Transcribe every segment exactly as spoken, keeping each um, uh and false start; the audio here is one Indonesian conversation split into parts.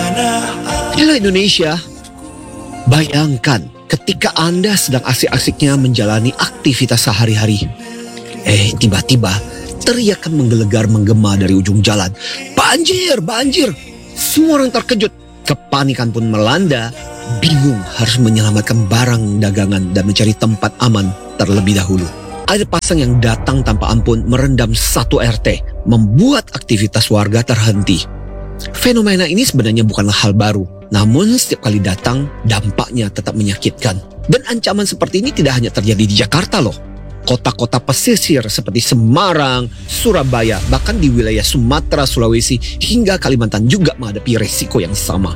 Halo Indonesia, bayangkan ketika Anda sedang asik-asiknya menjalani aktivitas sehari-hari. Eh, tiba-tiba teriakan menggelegar menggema dari ujung jalan. Banjir, banjir! Semua orang terkejut. Kepanikan pun melanda. Bingung harus menyelamatkan barang dagangan dan mencari tempat aman terlebih dahulu. Air pasang yang datang tanpa ampun merendam satu R T, membuat aktivitas warga terhenti. Fenomena ini sebenarnya bukanlah hal baru, namun setiap kali datang, dampaknya tetap menyakitkan. Dan ancaman seperti ini tidak hanya terjadi di Jakarta loh. Kota-kota pesisir seperti Semarang, Surabaya, bahkan di wilayah Sumatera, Sulawesi, hingga Kalimantan juga menghadapi resiko yang sama.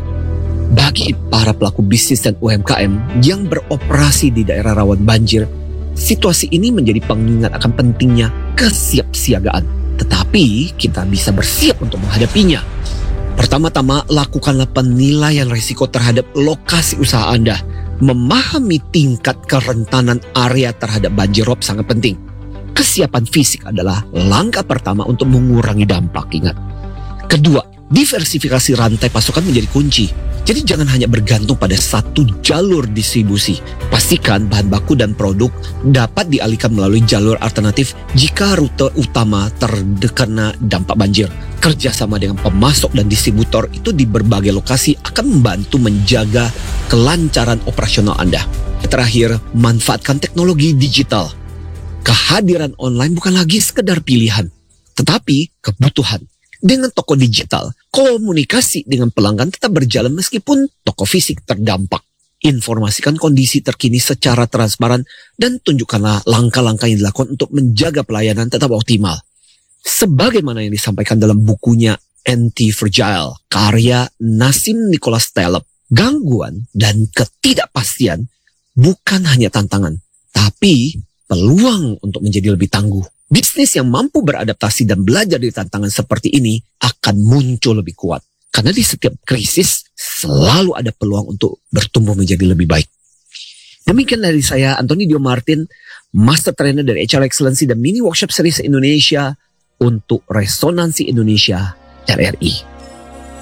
Bagi para pelaku bisnis dan U M K M yang beroperasi di daerah rawan banjir, situasi ini menjadi pengingat akan pentingnya kesiapsiagaan. Tetapi kita bisa bersiap untuk menghadapinya. Pertama-tama, lakukanlah penilaian risiko terhadap lokasi usaha Anda. Memahami tingkat kerentanan area terhadap banjir rob sangat penting. Kesiapan fisik adalah langkah pertama untuk mengurangi dampak, ingat. Kedua, diversifikasi rantai pasokan menjadi kunci. Jadi jangan hanya bergantung pada satu jalur distribusi. Pastikan bahan baku dan produk dapat dialihkan melalui jalur alternatif jika rute utama terkena dampak banjir. Kerjasama dengan pemasok dan distributor itu di berbagai lokasi akan membantu menjaga kelancaran operasional Anda. Terakhir, manfaatkan teknologi digital. Kehadiran online bukan lagi sekedar pilihan, tetapi kebutuhan. Dengan toko digital, komunikasi dengan pelanggan tetap berjalan meskipun toko fisik terdampak. Informasikan kondisi terkini secara transparan dan tunjukkanlah langkah-langkah yang dilakukan untuk menjaga pelayanan tetap optimal. Sebagaimana yang disampaikan dalam bukunya Anti-Fragile, karya Nassim Nicholas Taleb, gangguan dan ketidakpastian bukan hanya tantangan, tapi peluang untuk menjadi lebih tangguh. Bisnis yang mampu beradaptasi dan belajar dari tantangan seperti ini akan muncul lebih kuat. Karena di setiap krisis selalu ada peluang untuk bertumbuh menjadi lebih baik. Demikian dari saya, Anthony Dio Martin, Master Trainer dari H R Excellency dan Mini Workshop Series Indonesia untuk Resonansi Indonesia R R I.